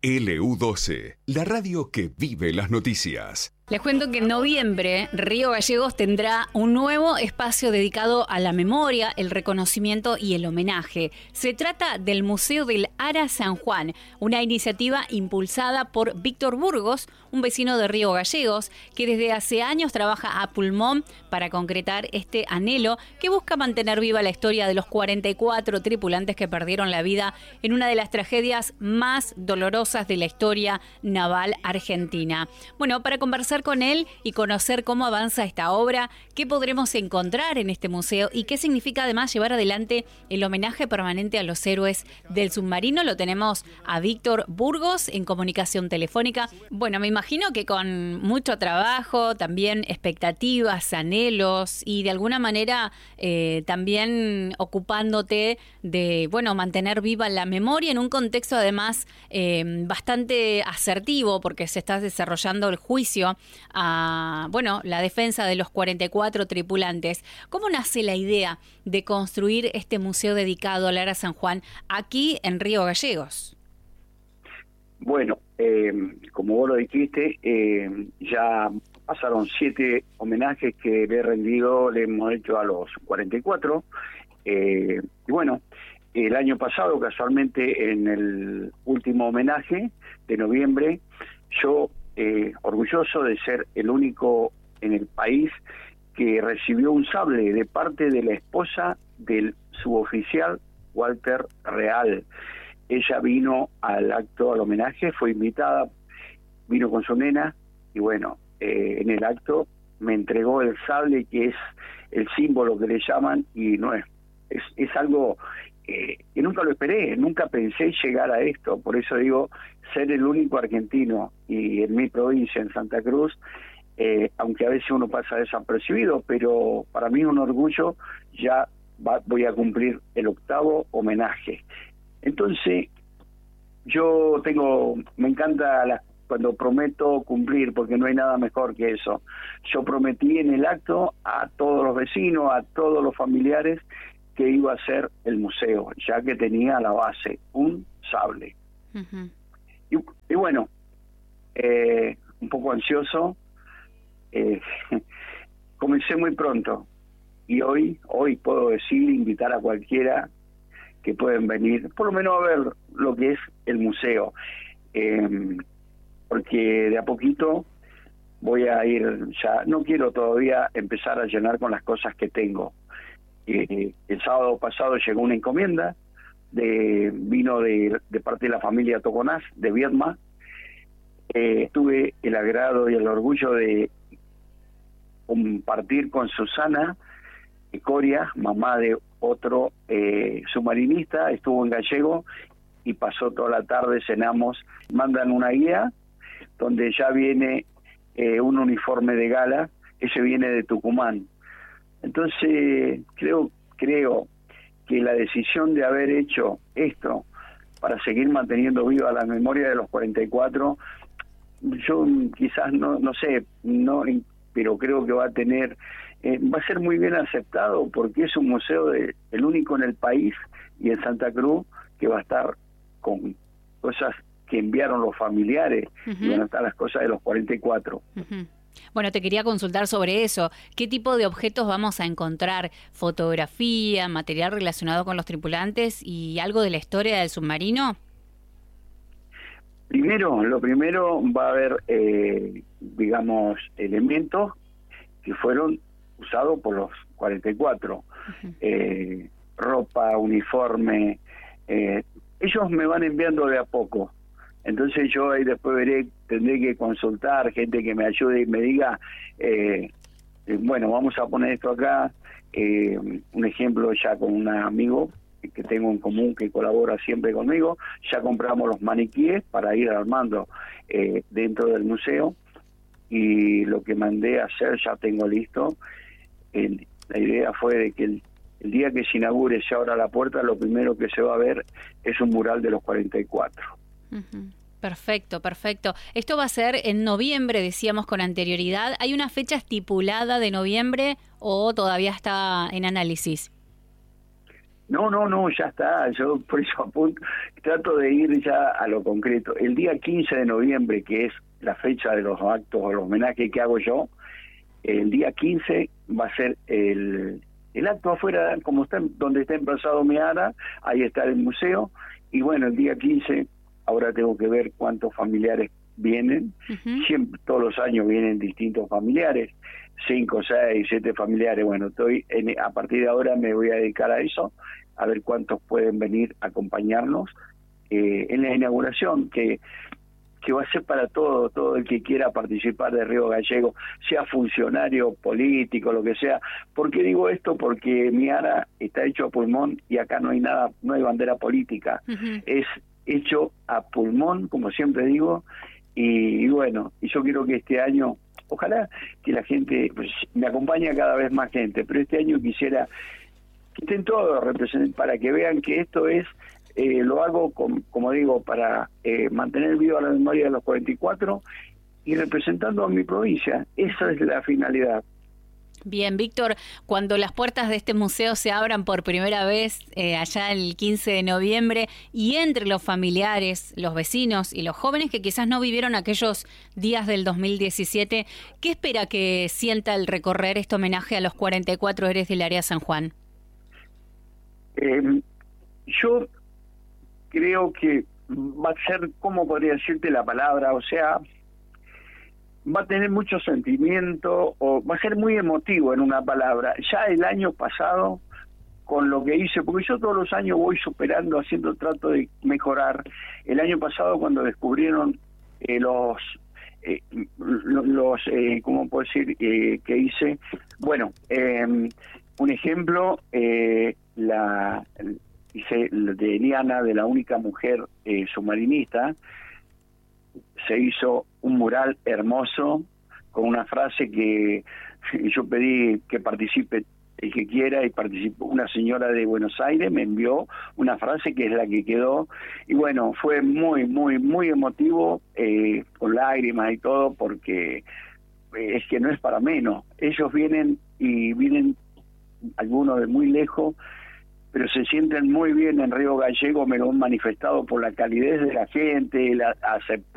LU12, la radio que vive las noticias. Les cuento que en noviembre Río Gallegos tendrá un nuevo espacio dedicado a la memoria, el reconocimiento y el homenaje. Se trata del Museo del Ara San Juan, una iniciativa impulsada por Víctor Burgos, un vecino de Río Gallegos, que desde hace años trabaja a pulmón para concretar este anhelo que busca mantener viva la historia de los 44 tripulantes que perdieron la vida en una de las tragedias más dolorosas de la historia naval argentina. Bueno, para conversar con él y conocer cómo avanza esta obra, qué podremos encontrar en este museo y qué significa además llevar adelante el homenaje permanente a los héroes del submarino, lo tenemos a Víctor Burgos en comunicación telefónica. Bueno, me imagino que con mucho trabajo, también expectativas, anhelos y de alguna manera también ocupándote de, bueno, mantener viva la memoria en un contexto además bastante asertivo porque se está desarrollando el juicio a, bueno, la defensa de los 44 tripulantes. ¿Cómo nace la idea de construir este museo dedicado al Ara San Juan aquí en Río Gallegos? Bueno, como vos lo dijiste, ya pasaron 7 homenajes que le hemos hecho a los 44. Y bueno, el año pasado, casualmente, en el último homenaje de noviembre, yo, orgulloso de ser el único en el país que recibió un sable de parte de la esposa del suboficial Walter Real. Ella vino al acto, al homenaje, fue invitada, vino con su nena y bueno, en el acto me entregó el sable que es el símbolo que le llaman y no es algo que nunca lo esperé, nunca pensé llegar a esto, por eso digo, ser el único argentino y en mi provincia, en Santa Cruz, aunque a veces uno pasa desapercibido, pero para mí es un orgullo, ya voy a cumplir el 8º homenaje. Entonces, me encanta cuando prometo cumplir, porque no hay nada mejor que eso. Yo prometí en el acto a todos los vecinos, a todos los familiares, que iba a ser el museo, ya que tenía a la base un sable. Uh-huh. Y bueno, un poco ansioso, comencé muy pronto, y hoy puedo decir, invitar a cualquiera que pueden venir, por lo menos a ver lo que es el museo, porque de a poquito voy a ir, ya no quiero todavía empezar a llenar con las cosas que tengo. El sábado pasado llegó una encomienda, vino de parte de la familia Toconás, de Viedma. Tuve el agrado y el orgullo de compartir con Susana Coria, mamá de otro submarinista, estuvo en Gallego y pasó toda la tarde, cenamos, mandan una guía donde ya viene un uniforme de gala, ese viene de Tucumán. Entonces creo que la decisión de haber hecho esto para seguir manteniendo viva la memoria de los 44, yo quizás no sé, pero creo que va a ser muy bien aceptado porque es un museo el único en el país y en Santa Cruz que va a estar con cosas que enviaron los familiares. Uh-huh. Y van a estar las cosas de los 44. Uh-huh. Bueno, te quería consultar sobre eso. ¿Qué tipo de objetos vamos a encontrar? ¿Fotografía, material relacionado con los tripulantes y algo de la historia del submarino? Lo primero va a haber, digamos, elementos que fueron usados por los 44. Uh-huh. Ropa, uniforme. Ellos me van enviando de a poco. Entonces yo ahí después tendré que consultar gente que me ayude y me diga, bueno, vamos a poner esto acá, un ejemplo ya con un amigo que tengo en común que colabora siempre conmigo, ya compramos los maniquíes para ir armando dentro del museo y lo que mandé a hacer ya tengo listo. La idea fue de que el día que se inaugure, se abra la puerta, lo primero que se va a ver es un mural de los 44. Uh-huh. Perfecto. Esto va a ser en noviembre, decíamos con anterioridad. ¿Hay una fecha estipulada de noviembre o todavía está en análisis? No, ya está. Yo por eso trato de ir ya a lo concreto. El día 15 de noviembre, que es la fecha de los actos o los homenajes que hago yo, el día 15 va a ser el acto afuera, como está, donde está emplazado Meara, ahí está el museo, y bueno, el día 15, ahora tengo que ver cuántos familiares vienen. Siempre, todos los años vienen distintos familiares, 5, 6, 7 familiares. Bueno, a partir de ahora me voy a dedicar a eso, a ver cuántos pueden venir a acompañarnos en la inauguración, que va a ser para todo el que quiera participar de Río Gallego, sea funcionario político, lo que sea. ¿Por qué digo esto? Porque Meara está hecho a pulmón y acá no hay nada, no hay bandera política. Es hecho a pulmón, como siempre digo, y bueno, y yo quiero que este año, ojalá que la gente, pues, me acompañe cada vez más gente, pero este año quisiera que estén todos representados para que vean que esto es, lo hago, como digo, para mantener viva la memoria de los 44 y representando a mi provincia. Esa es la finalidad. Bien, Víctor, cuando las puertas de este museo se abran por primera vez allá el 15 de noviembre y entre los familiares, los vecinos y los jóvenes que quizás no vivieron aquellos días del 2017, ¿qué espera que sienta el recorrer este homenaje a los 44 héroes del área San Juan? Yo creo que va a ser, ¿cómo podría decirte la palabra? O sea, va a tener mucho sentimiento, o va a ser muy emotivo en una palabra. Ya el año pasado, con lo que hice, porque yo todos los años voy superando, trato de mejorar. El año pasado, cuando descubrieron ¿cómo puedo decir? Que hice, bueno, un ejemplo, hice de Eliana, de la única mujer submarinista. Se hizo un mural hermoso con una frase que yo pedí que participe el que quiera, y participó una señora de Buenos Aires, me envió una frase que es la que quedó, y bueno, fue muy, muy, muy emotivo, con lágrimas y todo, porque es que no es para menos. Ellos vienen algunos de muy lejos, pero se sienten muy bien en Río Gallego. Me lo han manifestado por la calidez de la gente, la aceptación